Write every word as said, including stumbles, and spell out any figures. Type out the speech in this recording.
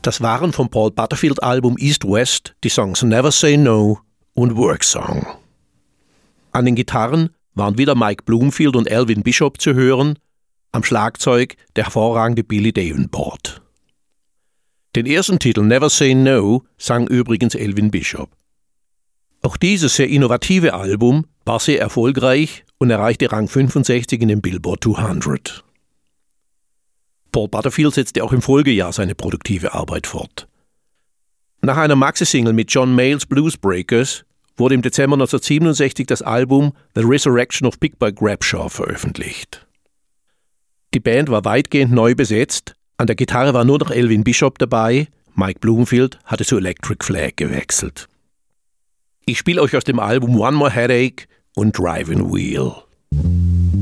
Das waren vom Paul Butterfield Album East West die Songs Never Say No und Work Song. An den Gitarren waren wieder Mike Bloomfield und Elvin Bishop zu hören, am Schlagzeug der hervorragende Billy Davenport. Den ersten Titel Never Say No sang übrigens Elvin Bishop. Auch dieses sehr innovative Album war sehr erfolgreich und erreichte Rang fünfundsechzig in den Billboard zweihundert. Paul Butterfield setzte auch im Folgejahr seine produktive Arbeit fort. Nach einer Maxi-Single mit John Mayall's Blues Breakers wurde im Dezember neunzehnhundertsiebenundsechzig das Album The Resurrection of Big Buck Grabshaw veröffentlicht. Die Band war weitgehend neu besetzt, an der Gitarre war nur noch Elvin Bishop dabei, Mike Bloomfield hatte zu Electric Flag gewechselt. Ich spiele euch aus dem Album One More Headache und Driving Wheel.